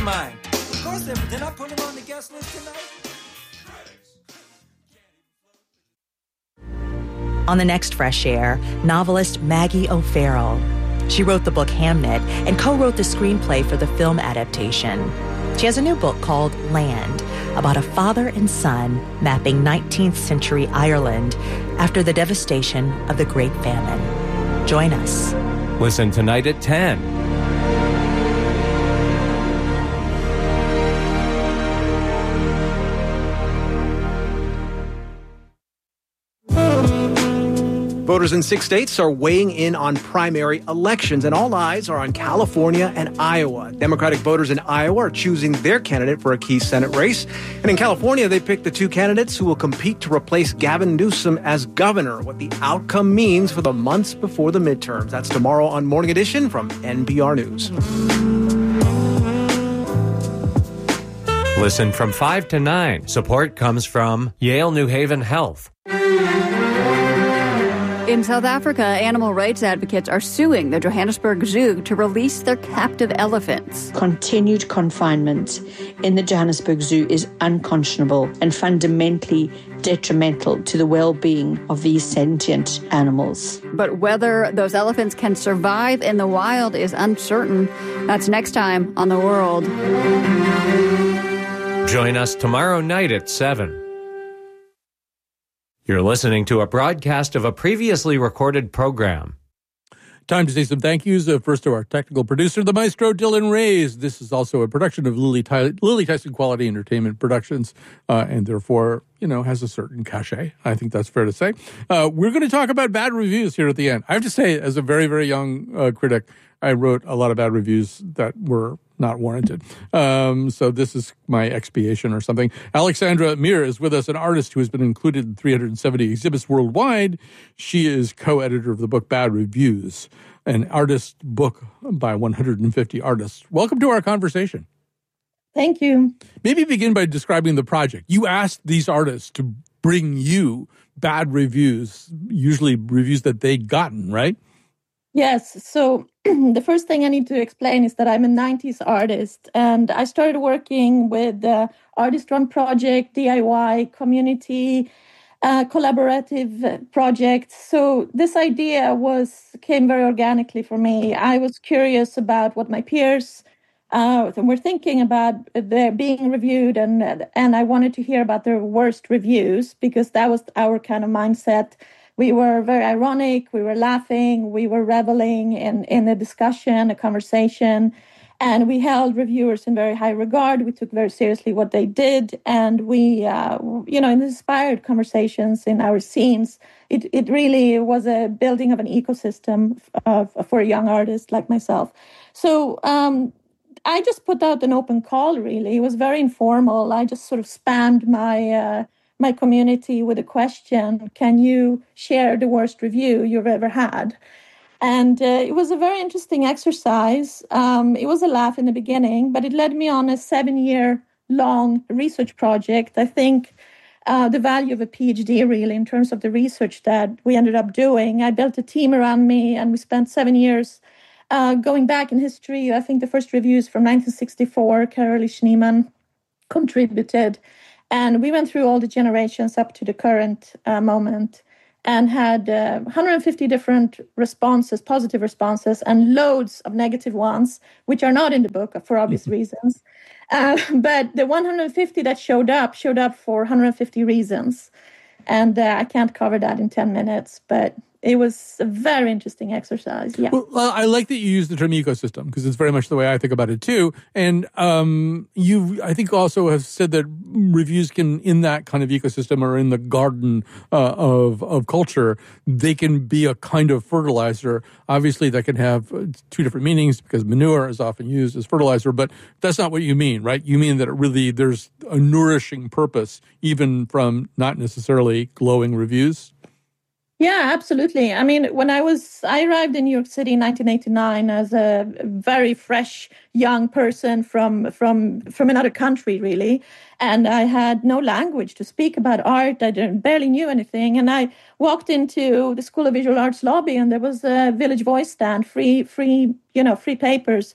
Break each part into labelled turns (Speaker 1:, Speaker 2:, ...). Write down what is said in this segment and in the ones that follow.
Speaker 1: mine. Of course, didn't I put him on the guest list tonight?
Speaker 2: On the next Fresh Air, novelist Maggie O'Farrell. She wrote the book Hamnet and co-wrote the screenplay for the film adaptation. She has a new book called Land, about a father and son mapping 19th century Ireland after the devastation of the Great Famine. Join us.
Speaker 3: Listen tonight at 10.
Speaker 4: Voters in 6 states are weighing in on primary elections, and all eyes are on California and Iowa. Democratic voters in Iowa are choosing their candidate for a key Senate race. And in California, they picked the two candidates who will compete to replace Gavin Newsom as governor. What the outcome means for the months before the midterms. That's tomorrow on Morning Edition from NPR News.
Speaker 3: Listen from 5 to 9. Support comes from Yale New Haven Health.
Speaker 5: In South Africa, animal rights advocates are suing the Johannesburg Zoo to release their captive elephants.
Speaker 6: Continued confinement in the Johannesburg Zoo is unconscionable and fundamentally detrimental to the well-being of these sentient animals.
Speaker 5: But whether those elephants can survive in the wild is uncertain. That's next time on The World.
Speaker 3: Join us tomorrow night at 7. You're listening to a broadcast of a previously recorded program.
Speaker 7: Time to say some thank yous. First to our technical producer, the maestro Dylan Reyes. This is also a production of Lily Tyson Quality Entertainment Productions, and therefore, has a certain cachet. I think that's fair to say. We're going to talk about bad reviews here at the end. I have to say, as a very, very young critic, I wrote a lot of bad reviews that were not warranted. So this is my expiation or something. Alexandra Mir is with us, an artist who has been included in 370 exhibits worldwide. She is co-editor of the book Bad Reviews, an artist book by 150 artists. Welcome to our conversation.
Speaker 8: Thank you.
Speaker 7: Maybe begin by describing the project. You asked these artists to bring you bad reviews, usually reviews that they'd gotten, right?
Speaker 8: Yes. So the first thing I need to explain is that I'm a 90s artist, and I started working with the artist-run project, DIY, community, collaborative projects. So this idea came very organically for me. I was curious about what my peers were thinking about their being reviewed, and I wanted to hear about their worst reviews because that was our kind of mindset. We were very ironic, we were laughing, we were reveling in a discussion, a conversation, and we held reviewers in very high regard. We took very seriously what they did, and we, inspired conversations in our scenes. It really was a building of an ecosystem for a young artist like myself. So I just put out an open call, really. It was very informal. I just sort of spammed my community with a question: can you share the worst review you've ever had? And it was a very interesting exercise. It was a laugh in the beginning, but it led me on a 7-year-long research project. I think the value of a PhD, really, in terms of the research that we ended up doing. I built a team around me, and we spent 7 years going back in history. I think the first reviews from 1964, Carolee Schneemann contributed. And we went through all the generations up to the current moment and had 150 different responses, positive responses, and loads of negative ones, which are not in the book for obvious reasons. But the 150 that showed up for 150 reasons. And I can't cover that in 10 minutes, but it was a very interesting exercise. Yeah.
Speaker 7: Well, I like that you use the term ecosystem because it's very much the way I think about it too. And you, I think, also have said that reviews can, in that kind of ecosystem or in the garden of culture, they can be a kind of fertilizer. Obviously, that can have two different meanings because manure is often used as fertilizer, but that's not what you mean, right? You mean that it really there's a nourishing purpose, even from not necessarily glowing reviews.
Speaker 8: Yeah, absolutely. I mean, I arrived in New York City in 1989 as a very fresh young person from another country, really. And I had no language to speak about art. I barely knew anything. And I walked into the School of Visual Arts lobby, and there was a Village Voice stand, free papers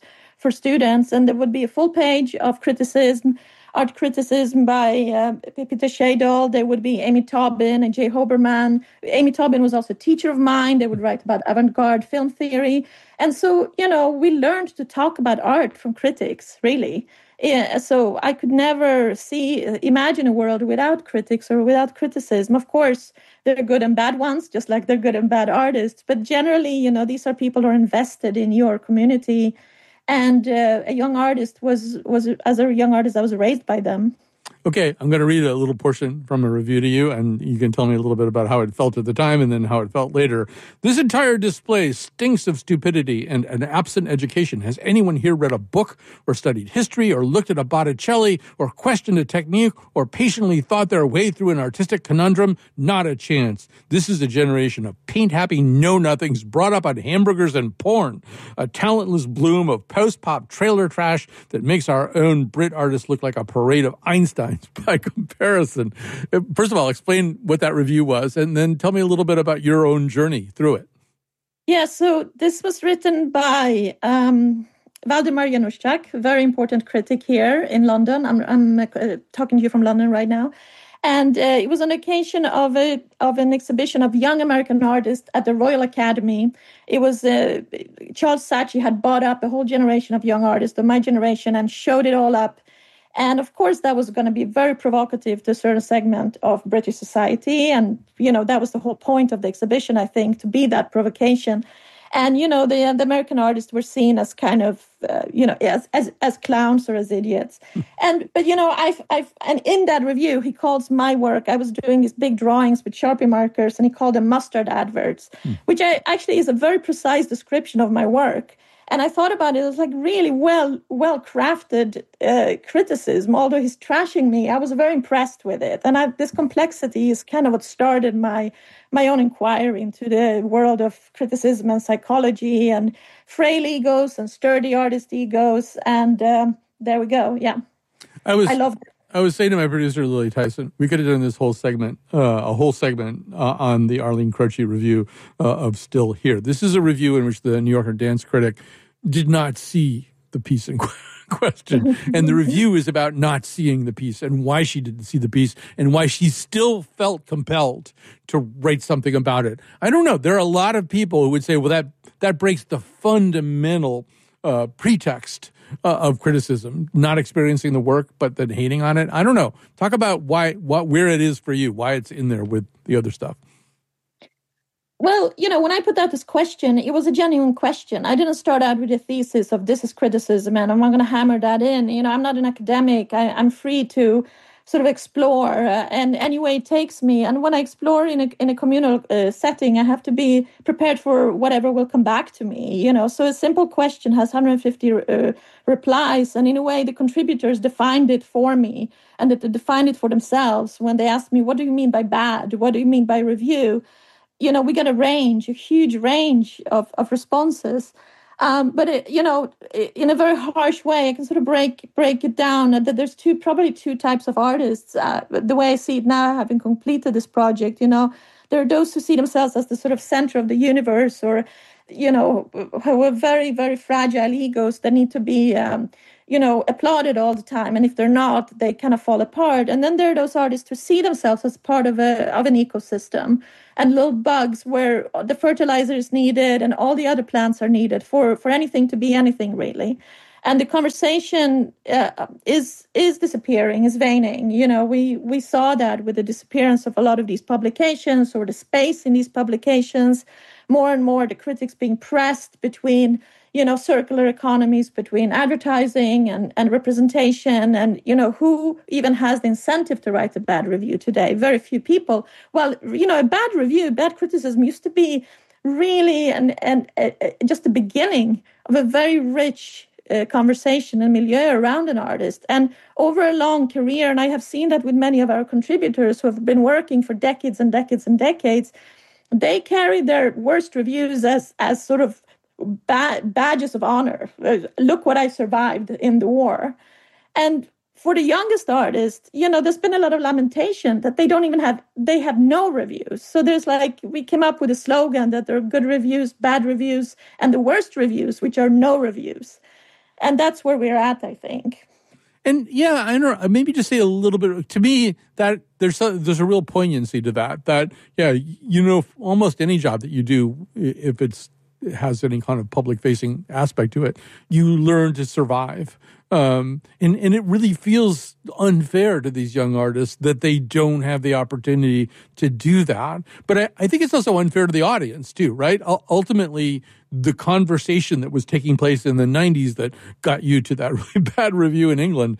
Speaker 8: for students, and there would be a full page of criticism, art criticism by Peter Shadle. There would be Amy Taubin and Jay Hoberman. Amy Taubin was also a teacher of mine. They would write about avant-garde film theory. And so, we learned to talk about art from critics, really. Yeah, so I could never imagine a world without critics or without criticism. Of course, there are good and bad ones, just like there are good and bad artists. But generally, these are people who are invested in your community. And a young artist as a young artist, I was raised by them.
Speaker 7: Okay, I'm going to read a little portion from a review to you, and you can tell me a little bit about how it felt at the time and then how it felt later. This entire display stinks of stupidity and an absent education. Has anyone here read a book or studied history or looked at a Botticelli or questioned a technique or patiently thought their way through an artistic conundrum? Not a chance. This is a generation of paint-happy know-nothings brought up on hamburgers and porn, a talentless bloom of post-pop trailer trash that makes our own Brit artists look like a parade of Einstein by comparison. First of all, explain what that review was, and then tell me a little bit about your own journey through it.
Speaker 8: Yeah, so this was written by Waldemar Januszczak, a very important critic here in London. I'm talking to you from London right now. And it was on occasion of an exhibition of young American artists at the Royal Academy. It was Charles Saatchi had bought up a whole generation of young artists of my generation and showed it all up. And of course, that was going to be very provocative to a certain segment of British society. And, that was the whole point of the exhibition, I think, to be that provocation. And, the American artists were seen as kind of, as clowns or as idiots. And in that review, he calls my work, I was doing these big drawings with Sharpie markers, and he called them mustard adverts, which actually is a very precise description of my work. And I thought about it, it was like really well-crafted criticism. Although he's trashing me, I was very impressed with it. And this complexity is kind of what started my own inquiry into the world of criticism and psychology and frail egos and sturdy artist egos. And there we go, yeah. I loved it.
Speaker 7: I was saying to my producer, Lily Tyson, we could have done this whole segment, on the Arlene Croce review of Still Here. This is a review in which the New Yorker dance critic did not see the piece in question. And the review is about not seeing the piece and why she didn't see the piece and why she still felt compelled to write something about it. I don't know. There are a lot of people who would say, well, that breaks the fundamental pretext of criticism, not experiencing the work, but then hating on it. I don't know. Talk about where it is for you, why it's in there with the other stuff.
Speaker 8: Well, when I put out this question, it was a genuine question. I didn't start out with a thesis of this is criticism and I'm not going to hammer that in. I'm not an academic. I'm free to sort of explore and any way it takes me. And when I explore in a communal setting, I have to be prepared for whatever will come back to me. So a simple question has 150 replies. And in a way, the contributors defined it for me and that they defined it for themselves when they asked me, what do you mean by bad? What do you mean by review? We get a huge range of responses. But in a very harsh way, I can sort of break it down that there's probably two types of artists. The way I see it now, having completed this project, there are those who see themselves as the sort of center of the universe, or who have very, very fragile egos that need to be applauded all the time. And if they're not, they kind of fall apart. And then there are those artists who see themselves as part of an ecosystem and little bugs where the fertilizer is needed and all the other plants are needed for anything to be anything, really. And the conversation is disappearing, is waning. We saw that with the disappearance of a lot of these publications or the space in these publications. More and more, the critics being pressed between, circular economies, between advertising and representation, and, who even has the incentive to write a bad review today? Very few people. Well, a bad review, bad criticism used to be really and just the beginning of a very rich conversation and milieu around an artist. And over a long career, and I have seen that with many of our contributors who have been working for decades and decades and decades, they carry their worst reviews as sort of badges of honor. Look what I survived in the war. And for the youngest artists, there's been a lot of lamentation that they have no reviews. So we came up with a slogan that there are good reviews, bad reviews, and the worst reviews, which are no reviews. And that's where we're at, I think.
Speaker 7: And yeah, I don't know, maybe just say a little bit, to me, that there's a real poignancy to that, almost any job that you do, if it has any kind of public-facing aspect to it, you learn to survive. And it really feels unfair to these young artists that they don't have the opportunity to do that. But I think it's also unfair to the audience too, right? Ultimately, the conversation that was taking place in the 90s that got you to that really bad review in England,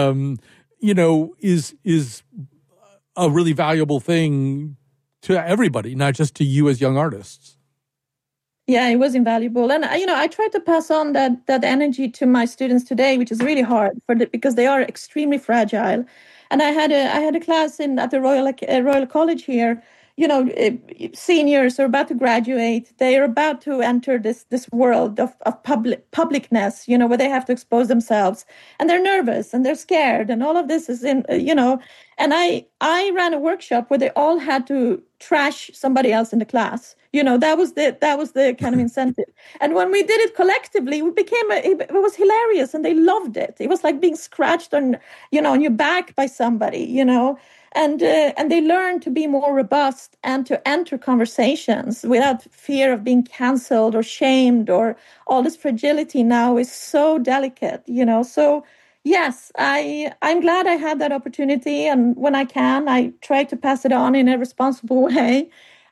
Speaker 7: is a really valuable thing to everybody, not just to you as young artists.
Speaker 8: Yeah, it was invaluable. And, I try to pass on that energy to my students today, which is really hard because they are extremely fragile. And I had a class at the Royal College here. Seniors are about to graduate. They are about to enter this world of publicness, where they have to expose themselves. And they're nervous and they're scared. And all of this is and I ran a workshop where they all had to trash somebody else in the class. That was the kind of incentive. And when we did it collectively, it was hilarious and they loved it. It was like being scratched on your back by somebody, And they learn to be more robust and to enter conversations without fear of being canceled or shamed, or all this fragility now is so delicate, So yes, I'm glad I had that opportunity, and when I can, I try to pass it on in a responsible way.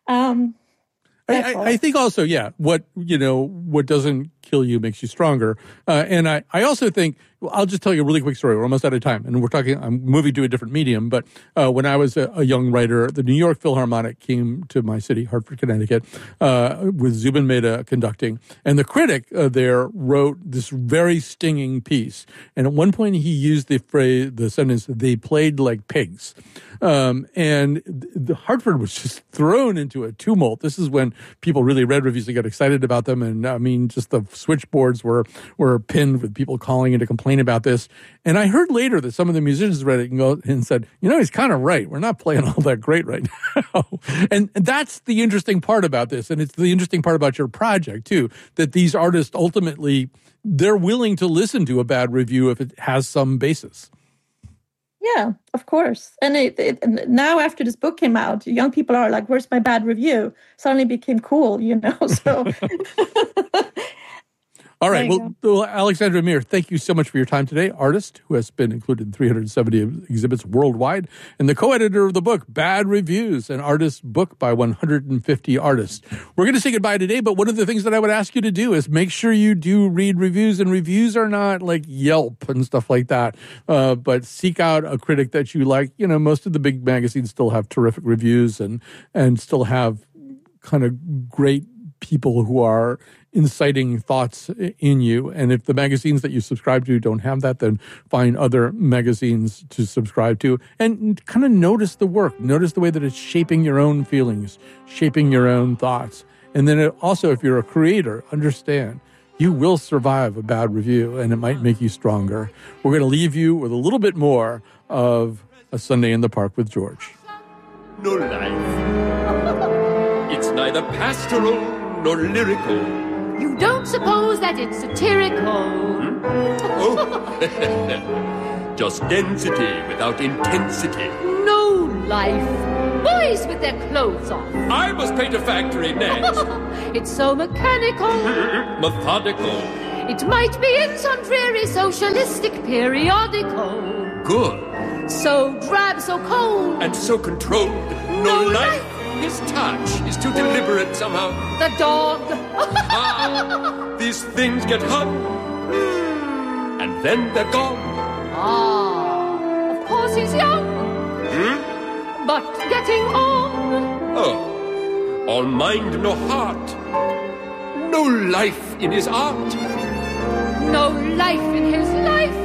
Speaker 7: I think also, what doesn't kill you makes you stronger. And I also think, I'll just tell you a really quick story. We're almost out of time. And I'm moving to a different medium. But when I was a young writer, the New York Philharmonic came to my city, Hartford, Connecticut, with Zubin Mehta conducting. And the critic there wrote this very stinging piece. And at one point he used the sentence, "they played like pigs." And the Hartford was just thrown into a tumult. This is when people really read reviews and got excited about them. And just the switchboards were pinned with people calling in to complain about this. And I heard later that some of the musicians read it and said, he's kind of right. We're not playing all that great right now. And that's the interesting part about this. And it's the interesting part about your project too, that these artists ultimately, they're willing to listen to a bad review if it has some basis.
Speaker 8: Yeah, of course. And now after this book came out, young people are like, where's my bad review? Suddenly became cool, so...
Speaker 7: All right. Well, Alexandra Amir, thank you so much for your time today. Artist who has been included in 370 exhibits worldwide, and the co-editor of the book, Bad Reviews, an artist's book by 150 artists. We're going to say goodbye today, but one of the things that I would ask you to do is make sure you do read reviews, and reviews are not like Yelp and stuff like that, but seek out a critic that you like. Most of the big magazines still have terrific reviews and still have kind of great people who are inciting thoughts in you. And if the magazines that you subscribe to don't have that, then find other magazines to subscribe to and kind of notice the work. Notice the way that it's shaping your own feelings, shaping your own thoughts. And then also, if you're a creator, understand you will survive a bad review and it might make you stronger. We're going to leave you with a little bit more of A Sunday in the Park with George.
Speaker 9: No life. It's neither pastoral nor lyrical.
Speaker 10: You don't suppose that it's satirical?
Speaker 9: Oh, just density without intensity.
Speaker 10: No life. Boys with their clothes off.
Speaker 9: I must paint a factory next.
Speaker 10: It's so mechanical.
Speaker 9: Methodical.
Speaker 10: It might be in some dreary socialistic periodical.
Speaker 9: Good.
Speaker 10: So drab, so cold.
Speaker 9: And so controlled. No life. His touch is too deliberate somehow.
Speaker 10: The dog.
Speaker 9: These things get hung. And then they're gone.
Speaker 10: Of course he's young. But getting on.
Speaker 9: Oh, all mind, no heart. No life in his art.
Speaker 10: No life in his life.